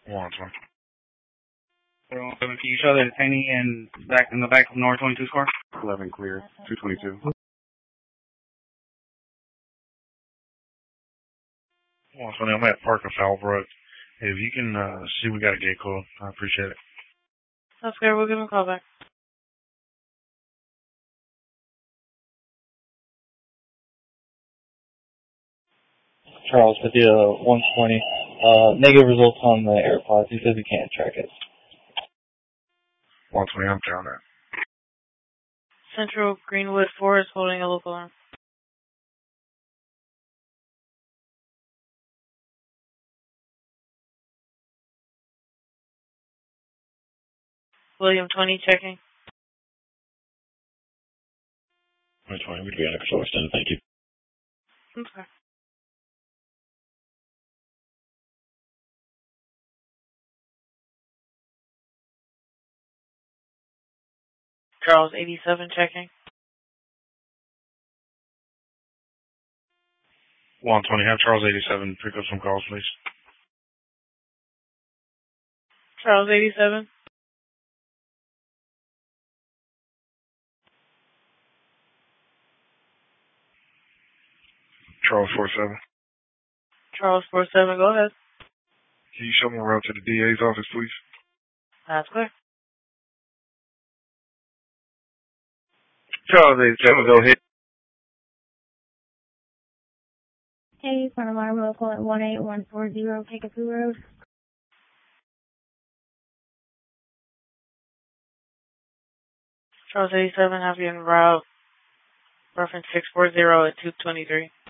120. Can you show the detainee in the back of North 22 score? 11 clear. 222. 120. I'm at Park of Falbrook. If you can see we got a gate code, I appreciate it. That's good. We'll give him a call back. Charles, with the 120. Negative results on the AirPods. He says he can't track it. 120, I'm down there. Central Greenwood Forest holding a local arm. William 20 checking. 120, we'd be under control extended, thank you. Okay. Charles 87 checking. 120, have Charles 87 pick up some calls, please. Charles 87. Charles 47. Charles 47, go ahead. Can you show me around to the DA's office, please? That's clear. Charles 87, go ahead. Hey, front alarm local at 18140 Kickapoo Road. Charles 87, have you en route. Reference 640 at 223.